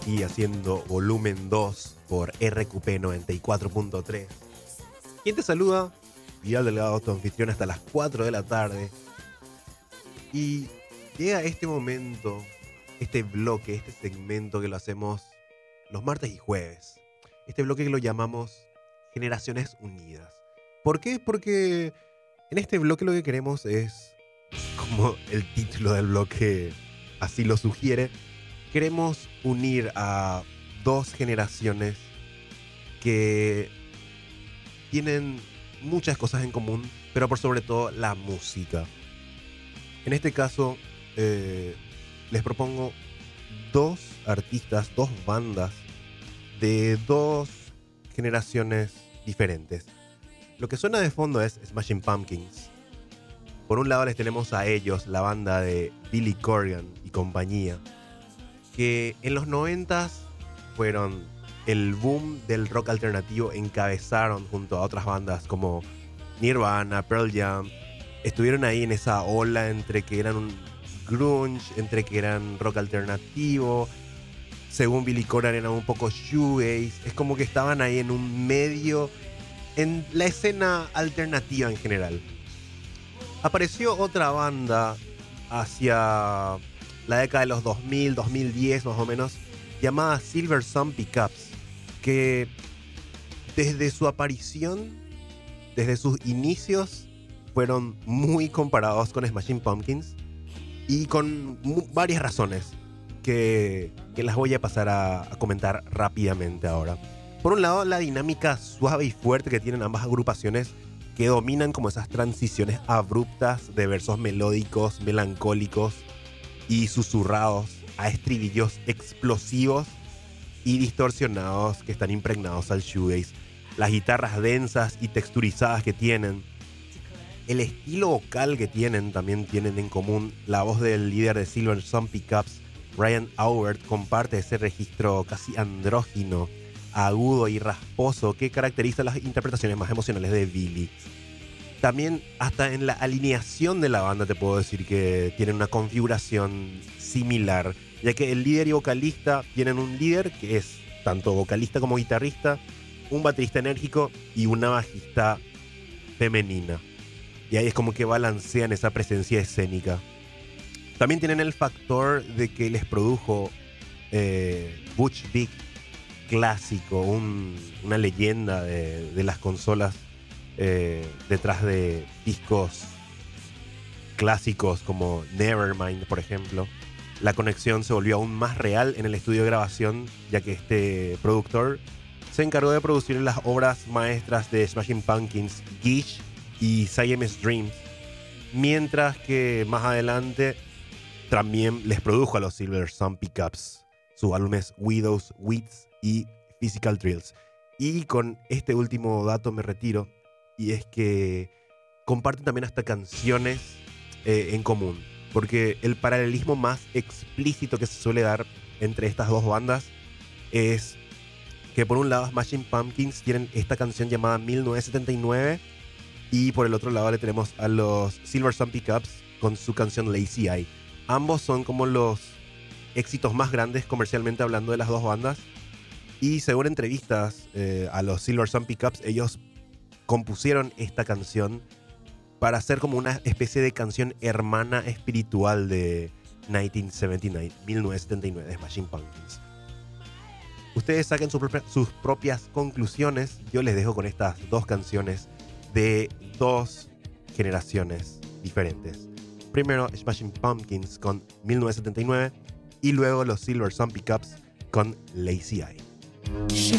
aquí haciendo volumen 2 por RQP 94.3. ¿Quién te saluda? Vidal Delgado, tu anfitrión hasta las 4 de la tarde. Y llega este momento, este bloque, este segmento que lo hacemos los martes y jueves. Este bloque que lo llamamos Generaciones Unidas. ¿Por qué? Porque en este bloque lo que queremos es, como el título del bloque así lo sugiere, queremos unir a dos generaciones que tienen muchas cosas en común, pero por sobre todo la música. En este caso, les propongo dos artistas, dos bandas de dos generaciones diferentes. Lo que suena de fondo es Smashing Pumpkins. Por un lado les tenemos a ellos, la banda de Billy Corgan y compañía, que en los 90s fueron el boom del rock alternativo, encabezaron junto a otras bandas como Nirvana, Pearl Jam. Estuvieron ahí en esa ola entre que eran un grunge, entre que eran rock alternativo. Según Billy Corgan eran un poco shoegaze. Es como que estaban ahí en un medio, en la escena alternativa en general. Apareció otra banda hacia la década de los 2000, 2010 más o menos, llamada Silver Sun Pickups, que desde su aparición, desde sus inicios, fueron muy comparados con Smashing Pumpkins y con varias razones que las voy a pasar a comentar rápidamente ahora. Por un lado, la dinámica suave y fuerte que tienen ambas agrupaciones, que dominan como esas transiciones abruptas de versos melódicos, melancólicos y susurrados a estribillos explosivos y distorsionados que están impregnados al shoegaze. Las guitarras densas y texturizadas que tienen, el estilo vocal que tienen, también tienen en común. La voz del líder de Silver Sun Pickups, Ryan Aubert, comparte ese registro casi andrógino, agudo y rasposo que caracteriza las interpretaciones más emocionales de Billy. También hasta en la alineación de la banda te puedo decir que tienen una configuración similar, ya que el líder y vocalista tienen un líder que es tanto vocalista como guitarrista, un baterista enérgico y una bajista femenina. Y ahí es como que balancean esa presencia escénica. También tienen el factor de que les produjo Butch Vig, clásico, una leyenda de las consolas, detrás de discos clásicos como Nevermind, por ejemplo. La conexión se volvió aún más real en el estudio de grabación, ya que este productor se encargó de producir las obras maestras de Smashing Pumpkins, Gish y Siamese Dreams, mientras que más adelante también les produjo a los Silver Sun Pickups sus álbumes Widows, Weeds y Physical Thrills. Y con este último dato me retiro, y es que comparten también hasta canciones en común, porque el paralelismo más explícito que se suele dar entre estas dos bandas es que por un lado Smashing Pumpkins tienen esta canción llamada 1979 y por el otro lado le tenemos a los Silver Sun Pickups con su canción Lazy Eye. Ambos son como los éxitos más grandes comercialmente hablando de las dos bandas, y según entrevistas a los Silver Sun Pickups, ellos compusieron esta canción para hacer como una especie de canción hermana espiritual de 1979 de Smashing Pumpkins. Ustedes saquen sus propias conclusiones. Yo les dejo con estas dos canciones de dos generaciones diferentes. Primero Smashing Pumpkins con 1979 y luego los Silver Sun Pickups con Lazy Eye.